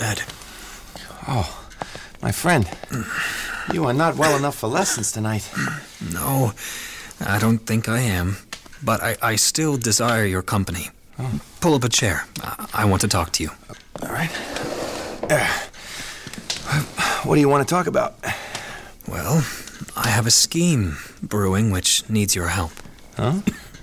Ed. Oh, my friend. You are not well enough for lessons tonight. No, I don't think I am. But I still desire your company. Oh. Pull up a chair. I want to talk to you. All right. What do you want to talk about? Well, I have a scheme brewing which needs your help. Huh?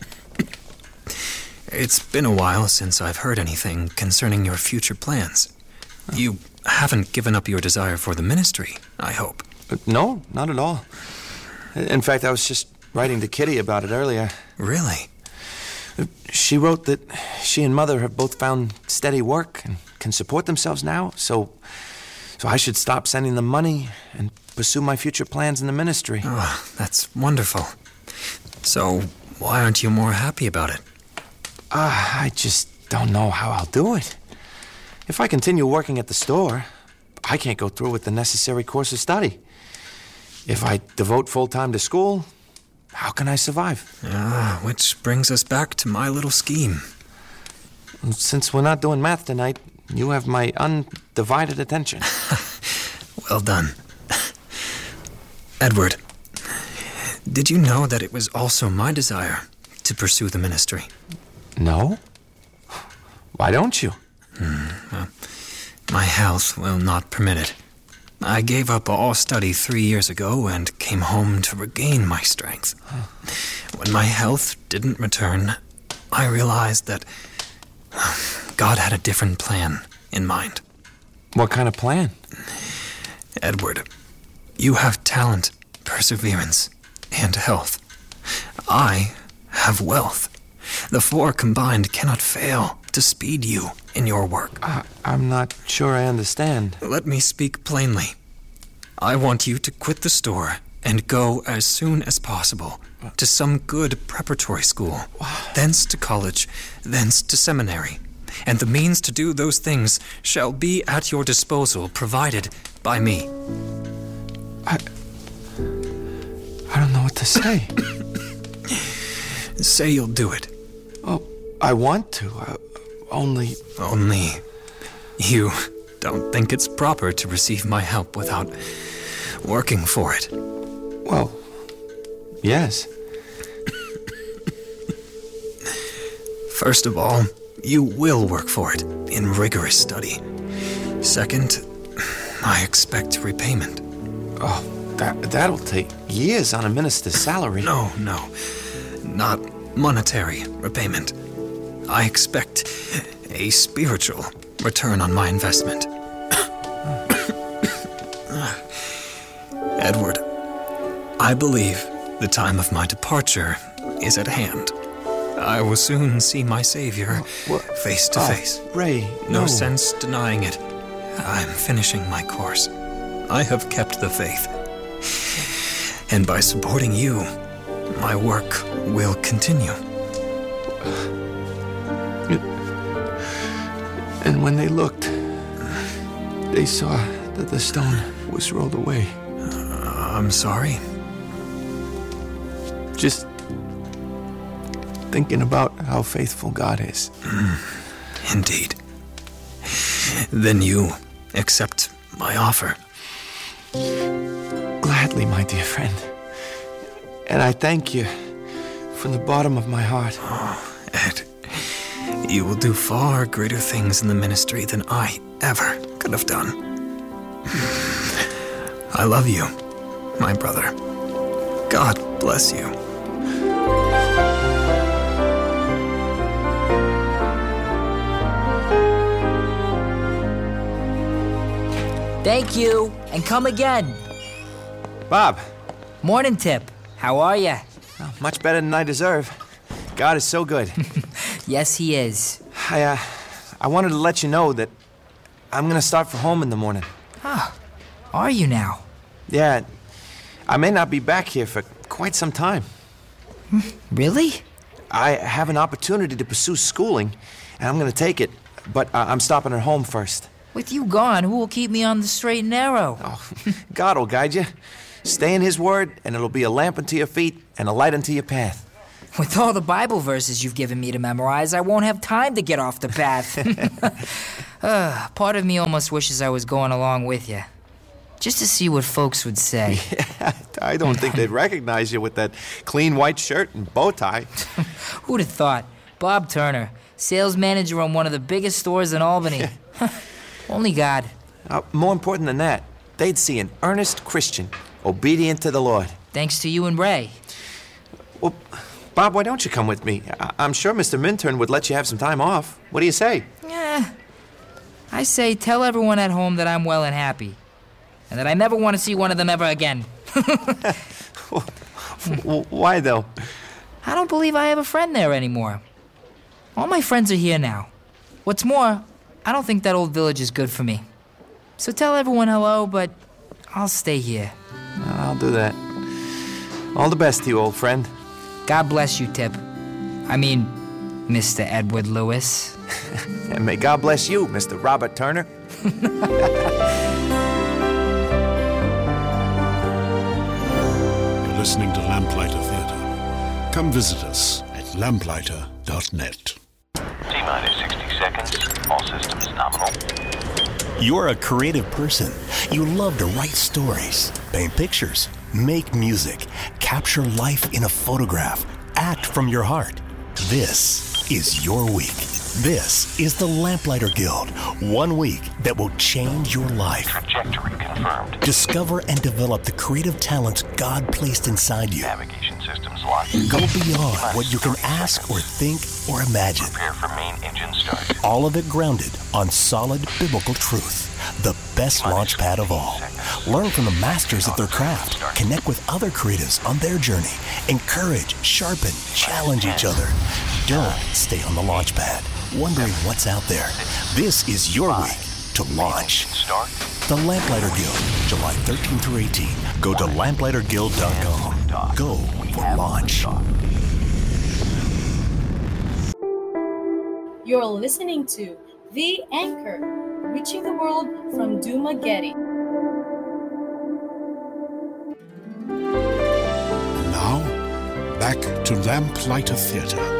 It's been a while since I've heard anything concerning your future plans. You haven't given up your desire for the ministry, I hope. No, not at all. In fact, I was just writing to Kitty about it earlier. Really? She wrote that she and Mother have both found steady work and can support themselves now, so I should stop sending them money and pursue my future plans in the ministry. Oh, that's wonderful. So, why aren't you more happy about it? I just don't know how I'll do it. If I continue working at the store, I can't go through with the necessary course of study. If I devote full time to school, how can I survive? Which brings us back to my little scheme. Since we're not doing math tonight, you have my undivided attention. Well done. Edward, did you know that it was also my desire to pursue the ministry? No? Why don't you? Well, my health will not permit it. I gave up all study 3 years ago and came home to regain my strength. When my health didn't return, I realized that God had a different plan in mind. What kind of plan? Edward, you have talent, perseverance, and health. I have wealth. The four combined cannot fail to speed you in your work. I'm not sure I understand. Let me speak plainly. I want you to quit the store and go as soon as possible to some good preparatory school, thence to college, thence to seminary. And the means to do those things shall be at your disposal, provided by me. I don't know what to say. Say you'll do it. Oh, I want to. Only you don't think it's proper to receive my help without working for it. Well, yes. First of all, you will work for it in rigorous study. Second, I expect repayment. Oh, that'll take years on a minister's salary. No, not monetary repayment. I expect a spiritual return on my investment. Edward, I believe the time of my departure is at hand. I will soon see my Savior face to face. Ray, no sense denying it. I'm finishing my course. I have kept the faith. And by supporting you, my work will continue. And when they looked, they saw that the stone was rolled away. I'm sorry. Just thinking about how faithful God is. Indeed. Then you accept my offer. Gladly, my dear friend. And I thank you from the bottom of my heart. Oh, Ed, you will do far greater things in the ministry than I ever could have done. I love you, my brother. God bless you. Thank you, and come again. Bob. Morning, Tip. How are ya? Oh, much better than I deserve. God is so good. Yes, he is. I wanted to let you know that I'm going to start for home in the morning. Ah, are you now? Yeah, I may not be back here for quite some time. Really? I have an opportunity to pursue schooling, and I'm going to take it, but I'm stopping at home first. With you gone, who will keep me on the straight and narrow? Oh, God will guide you. Stay in His word, and it'll be a lamp unto your feet and a light unto your path. With all the Bible verses you've given me to memorize, I won't have time to get off the path. Part of me almost wishes I was going along with you. Just to see what folks would say. Yeah, I don't think they'd recognize you with that clean white shirt and bow tie. Who'd have thought? Bob Turner, sales manager on one of the biggest stores in Albany. Only God. More important than that, they'd see an earnest Christian, obedient to the Lord. Thanks to you and Ray. Well, Bob, why don't you come with me? I'm sure Mr. Minturn would let you have some time off. What do you say? I say tell everyone at home that I'm well and happy. And that I never want to see one of them ever again. Why, though? I don't believe I have a friend there anymore. All my friends are here now. What's more, I don't think that old village is good for me. So tell everyone hello, but I'll stay here. I'll do that. All the best to you, old friend. God bless you, Tip. I mean, Mr. Edward Lewis. And may God bless you, Mr. Robert Turner. You're listening to Lamplighter Theatre. Come visit us at lamplighter.net. T-minus 60 seconds. All systems nominal. You're a creative person. You love to write stories, paint pictures, make music, capture life in a photograph, act from your heart. This is your week. This is the Lamplighter Guild. 1 week that will change your life. Trajectory confirmed. Discover and develop the creative talents God placed inside you. Navigation systems locked. Go beyond what you can ask or think or imagine. Prepare for main engine start. All of it grounded on solid biblical truth. The best launch pad of all. Learn from the masters of their craft. Connect with other creatives on their journey. Encourage, sharpen, challenge each other. Don't stay on the launch pad, wondering what's out there. This is your week to launch. The Lamplighter Guild, July 13 through 18. Go to lamplighterguild.com. Go for launch. You're listening to The Anchor, reaching the world from Dumaguete. And now, back to Lamplighter Theatre.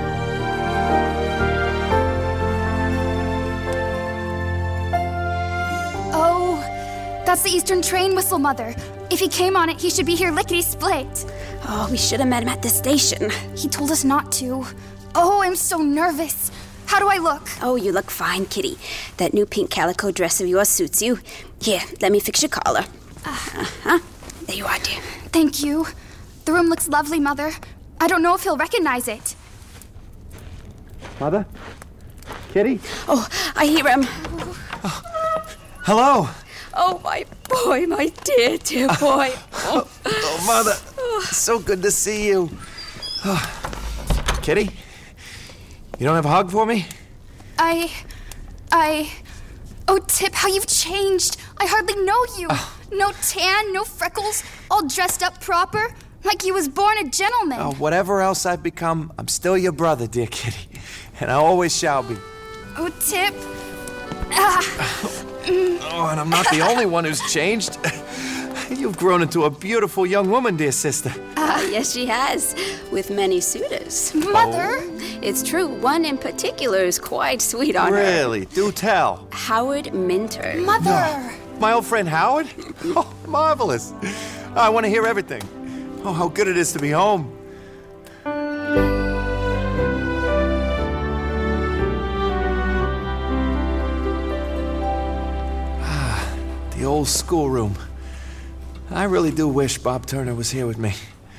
Oh, that's the Eastern train whistle, Mother. If he came on it, he should be here lickety-split. Oh, we should have met him at the station. He told us not to. Oh, I'm so nervous. How do I look? Oh, you look fine, Kitty. That new pink calico dress of yours suits you. Here, let me fix your collar. There you are, dear. Thank you. The room looks lovely, Mother. I don't know if he'll recognize it. Mother? Kitty? Oh, I hear him. Hello. Oh, my boy, my dear, dear boy. Oh, Mother. So good to see you. Kitty? You don't have a hug for me? Oh, Tip, how you've changed. I hardly know you. No tan, no freckles, all dressed up proper, like you was born a gentleman. Oh, whatever else I've become, I'm still your brother, dear Kitty. And I always shall be. Oh, Tip. Oh, and I'm not the only one who's changed. You've grown into a beautiful young woman, dear sister. Yes, she has, with many suitors. Mother? It's true, one in particular is quite sweet on her. Really? Do tell. Howard Minter. Mother! My old friend Howard? Oh, marvelous. I want to hear everything. Oh, how good it is to be home. The old schoolroom. I really do wish Bob Turner was here with me.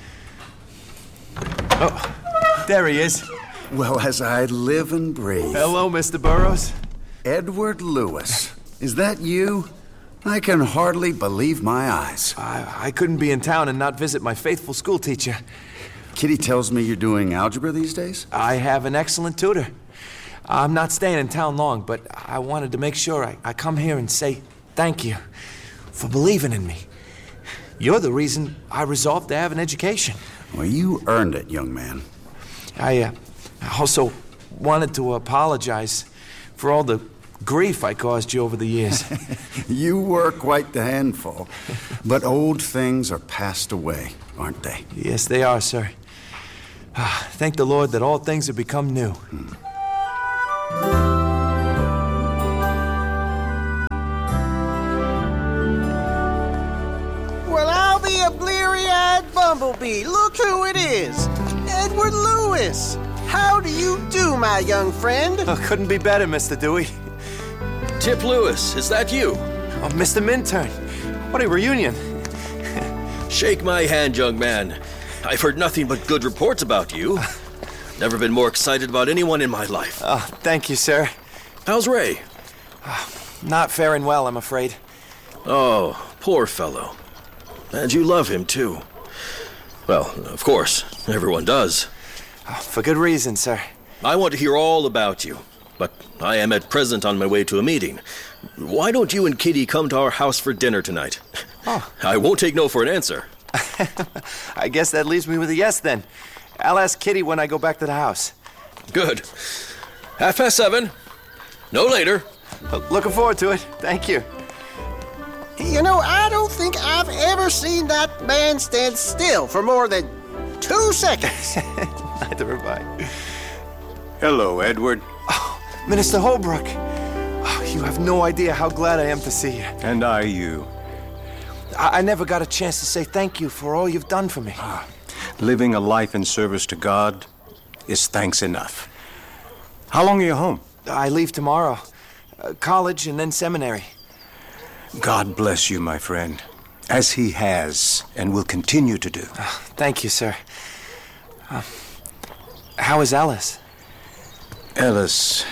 Oh, there he is. Well, as I live and breathe. Hello, Mr. Burroughs. Edward Lewis. Is that you? I can hardly believe my eyes. I couldn't be in town and not visit my faithful schoolteacher. Kitty tells me you're doing algebra these days? I have an excellent tutor. I'm not staying in town long, but I wanted to make sure I come here and say thank you for believing in me. You're the reason I resolved to have an education. Well, you earned it, young man. I also wanted to apologize for all the grief I caused you over the years. You were quite the handful. But old things are passed away, aren't they? Yes, they are, sir. Thank the Lord that all things have become new. Well, I'll be a bleary-eyed bumblebee. Look who it is. Edward Lewis. How do you do, my young friend? Oh, couldn't be better, Mr. Dewey. Tip Lewis, is that you? Oh, Mr. Minturn. What a reunion. Shake my hand, young man. I've heard nothing but good reports about you. Never been more excited about anyone in my life. Oh, thank you, sir. How's Ray? Not faring well, I'm afraid. Oh, poor fellow. And you love him, too. Well, of course, everyone does. For good reason, sir. I want to hear all about you, but I am at present on my way to a meeting. Why don't you and Kitty come to our house for dinner tonight? Oh. I won't take no for an answer. I guess that leaves me with a yes, then. I'll ask Kitty when I go back to the house. Good. 7:30. No later. Looking forward to it. Thank you. You know, I don't think I've ever seen that man stand still for more than 2 seconds. Neither have I. Hello, Edward. Oh, Minister Holbrook. Oh, you have no idea how glad I am to see you. And I you. I never got a chance to say thank you for all you've done for me. Living a life in service to God is thanks enough. How long are you home? I leave tomorrow. College and then seminary. God bless you, my friend, as he has and will continue to do. Thank you, sir. How is Ellis? Ellis.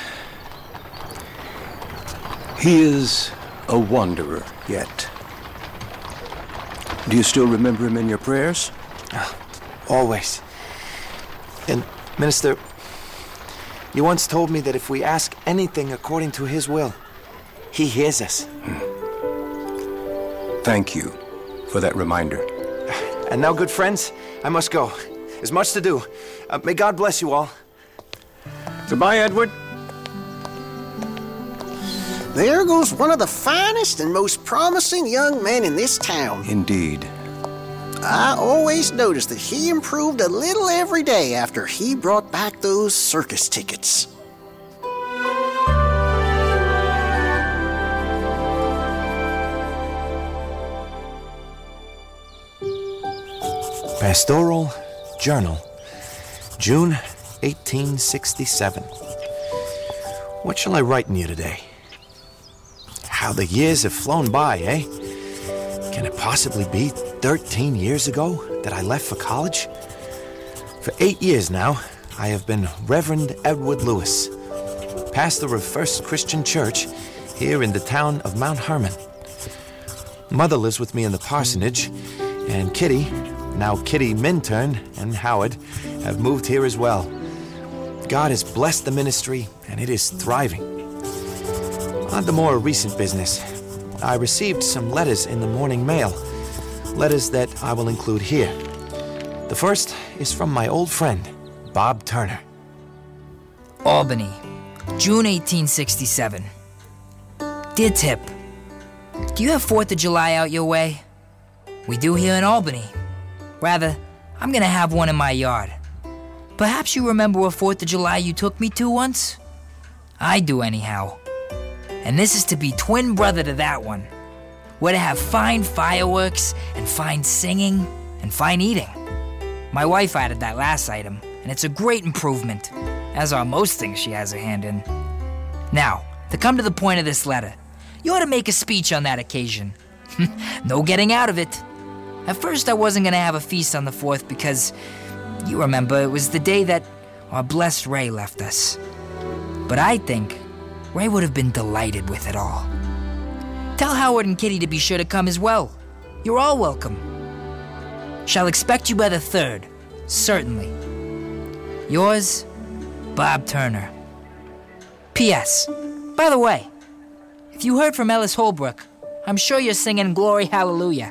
He is a wanderer yet. Do you still remember him in your prayers? Always. And, Minister, you once told me that if we ask anything according to his will, he hears us. Thank you for that reminder. And now, good friends, I must go. There's much to do. May God bless you all. Goodbye, Edward. There goes one of the finest and most promising young men in this town. Indeed. I always noticed that he improved a little every day after he brought back those circus tickets. Pastoral Journal, June 1867. What shall I write in you today? How the years have flown by, eh? Can it possibly be 13 years ago that I left for college? For 8 years now, I have been Reverend Edward Lewis, pastor of First Christian Church here in the town of Mount Hermon. Mother lives with me in the parsonage, and Kitty, now Kitty Minturn, and Howard have moved here as well. God has blessed the ministry, and it is thriving. On to more recent business. I received some letters in the morning mail, letters that I will include here. The first is from my old friend, Bob Turner. Albany, June 1867. Dear Tip, do you have 4th of July out your way? We do here in Albany. Rather, I'm gonna have one in my yard. Perhaps you remember a 4th of July you took me to once? I do anyhow. And this is to be twin brother to that one. We're to have fine fireworks and fine singing and fine eating. My wife added that last item, and it's a great improvement, as are most things she has a hand in. Now, to come to the point of this letter, you ought to make a speech on that occasion. No getting out of it. At first, I wasn't going to have a feast on the 4th because, you remember, it was the day that our blessed Ray left us. But I think Ray would have been delighted with it all. Tell Howard and Kitty to be sure to come as well. You're all welcome. Shall expect you by the 3rd, certainly. Yours, Bob Turner. P.S. By the way, if you heard from Ellis Holbrook, I'm sure you're singing Glory Hallelujah.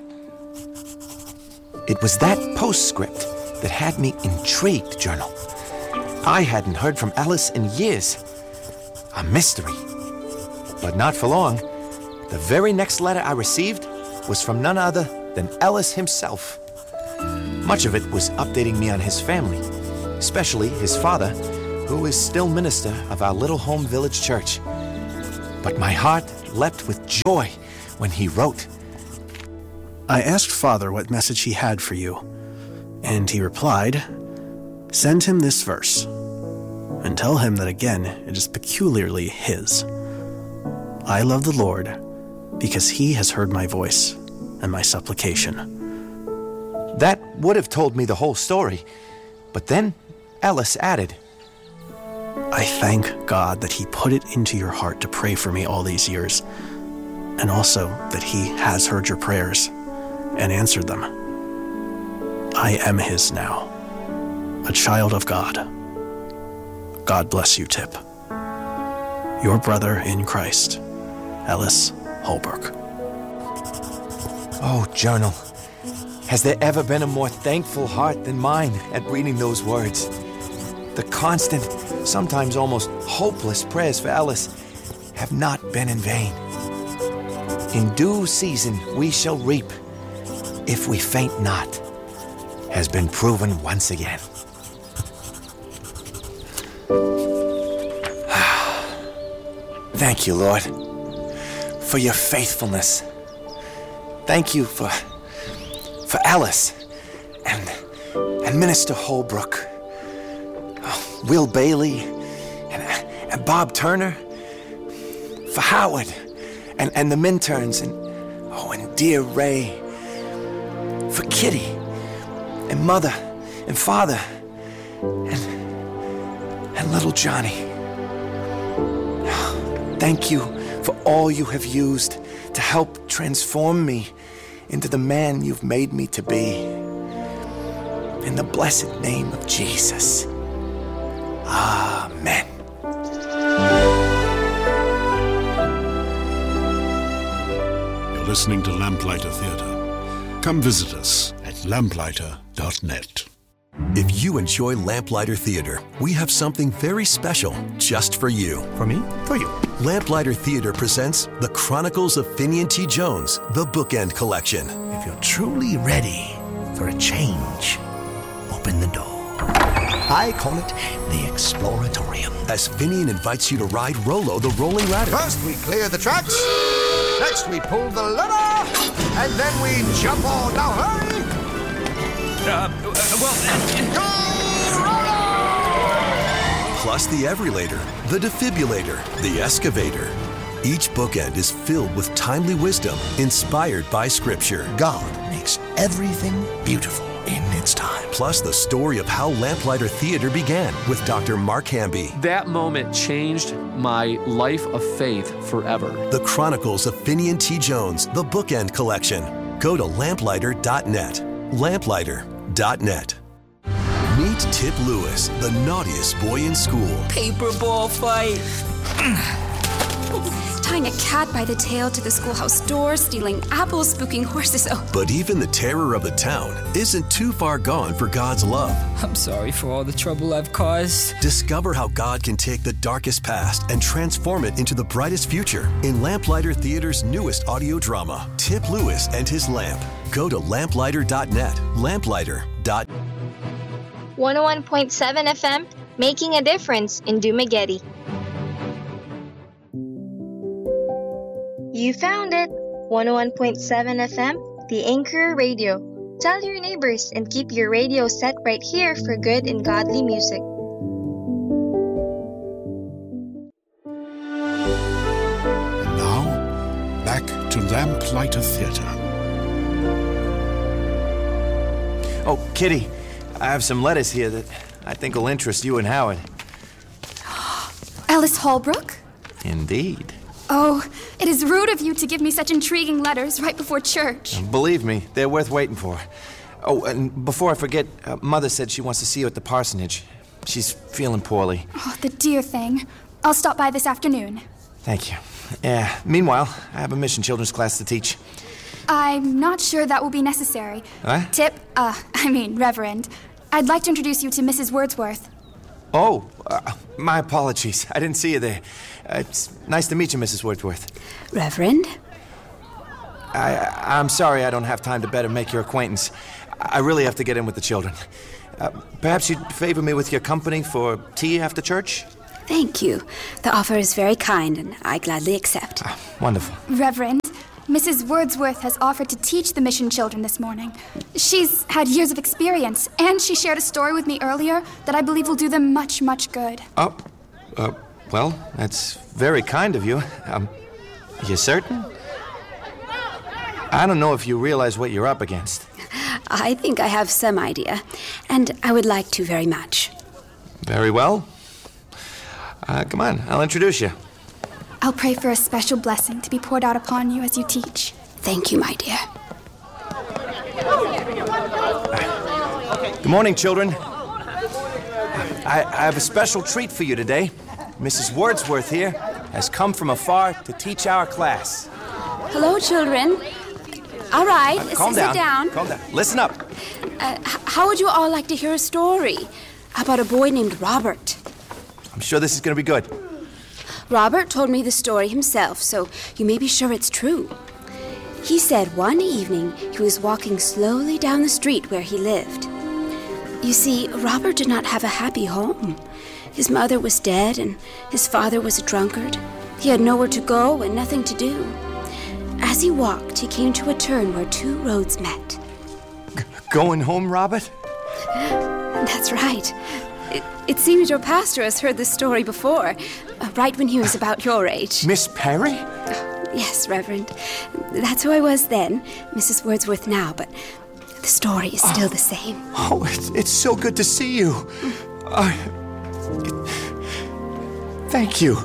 It was that postscript that had me intrigued, Journal. I hadn't heard from Ellis in years. A mystery. But not for long. The very next letter I received was from none other than Ellis himself. Much of it was updating me on his family, especially his father, who is still minister of our little home village church. But my heart leapt with joy when he wrote. I asked Father what message he had for you, and he replied, "Send him this verse, and tell him that again it is peculiarly his. I love the Lord, because he has heard my voice and my supplication." That would have told me the whole story, but then Ellis added, I thank God that he put it into your heart to pray for me all these years, and also that he has heard your prayers and answered them. I am his now, a child of God. God bless you, Tip. Your brother in Christ, Ellis Holbrook. Oh, Journal, has there ever been a more thankful heart than mine at reading those words? The constant, sometimes almost hopeless prayers for Ellis have not been in vain. In due season we shall reap, if we faint not, has been proven once again. Thank you, Lord, for your faithfulness. Thank you for Alice and Minister Holbrook, Will Bailey and Bob Turner, for Howard and the Minturns and dear Ray, for Kitty and Mother and Father and little Johnny. Thank you for all you have used to help transform me into the man you've made me to be. In the blessed name of Jesus. Amen. You're listening to Lamplighter Theatre. Come visit us at lamplighter.net. If you enjoy Lamplighter Theatre, we have something very special just for you. For me? For you. Lamplighter Theatre presents The Chronicles of Finian T. Jones, the Bookend Collection. If you're truly ready for a change, open the door. I call it the Exploratorium. As Finian invites you to ride Rolo the Rolling Ladder. First we clear the tracks, next we pull the ladder, and then we jump on. Now hurry! Plus the Everylator, the Defibrillator, the Excavator. Each bookend is filled with timely wisdom inspired by Scripture. God makes everything beautiful in its time. Plus the story of how Lamplighter Theatre began with Dr. Mark Hamby. That moment changed my life of faith forever. The Chronicles of Finian T. Jones, the Bookend Collection. Go to lamplighter.net. Lamplighter.net. Meet Tip Lewis, the naughtiest boy in school. Paperball fight. Tying a cat by the tail to the schoolhouse door, stealing apples, spooking horses. Oh. But even the terror of the town isn't too far gone for God's love. I'm sorry for all the trouble I've caused. Discover how God can take the darkest past and transform it into the brightest future in Lamplighter Theater's newest audio drama, Tip Lewis and His Lamp. Go to lamplighter.net. Lamplighter.net. 101.7 FM, making a difference in Dumaguete. You found it! 101.7 FM, the Anchor Radio. Tell your neighbors and keep your radio set right here for good and godly music. And now, back to Lamplighter Theatre. Oh, Kitty, I have some letters here that I think will interest you and Howard. Ellis Holbrook? Indeed. Oh, it is rude of you to give me such intriguing letters right before church. Believe me, they're worth waiting for. Oh, and before I forget, Mother said she wants to see you at the parsonage. She's feeling poorly. Oh, the dear thing. I'll stop by this afternoon. Thank you. Yeah, meanwhile, I have a mission children's class to teach. I'm not sure that will be necessary. What? Tip, Reverend, I'd like to introduce you to Mrs. Wordsworth. Oh, my apologies. I didn't see you there. It's nice to meet you, Mrs. Wordsworth. Reverend? I'm sorry I don't have time to better make your acquaintance. I really have to get in with the children. Perhaps you'd favor me with your company for tea after church? Thank you. The offer is very kind, and I gladly accept. Wonderful. Reverend, Mrs. Wordsworth has offered to teach the mission children this morning. She's had years of experience, and she shared a story with me earlier that I believe will do them much, much good. Well, that's very kind of you. You certain? I don't know if you realize what you're up against. I think I have some idea, and I would like to very much. Very well. Come on, I'll introduce you. I'll pray for a special blessing to be poured out upon you as you teach. Thank you, my dear. Good morning, children. I have a special treat for you today. Mrs. Wordsworth here has come from afar to teach our class. Hello, children. All right, Calm sit down. Calm down. Listen up. How would you all like to hear a story about a boy named Robert? I'm sure this is going to be good. Robert told me the story himself, so you may be sure it's true. He said one evening he was walking slowly down the street where he lived. You see, Robert did not have a happy home. His mother was dead, and his father was a drunkard. He had nowhere to go and nothing to do. As he walked, he came to a turn where two roads met. Going home, Robert? That's right. It seems your pastor has heard this story before, right when he was about your age. Miss Perry? Yes, Reverend. That's who I was then, Mrs. Wordsworth now, but the story is still the same. Oh, it's so good to see you. Thank you.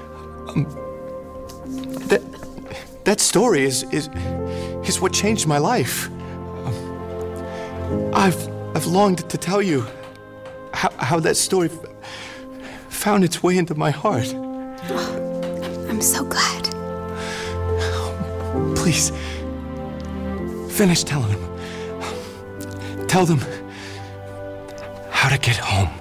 That story is what changed my life. I've longed to tell you how that story found its way into my heart. I'm so glad. Please, finish telling them. Tell them how to get home.